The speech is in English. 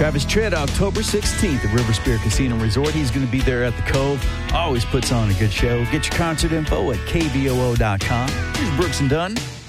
Travis Tritt, October 16th at River Spirit Casino Resort. He's going to be there at the Cove. Always puts on a good show. Get your concert info at kvoo.com. Here's Brooks and Dunn.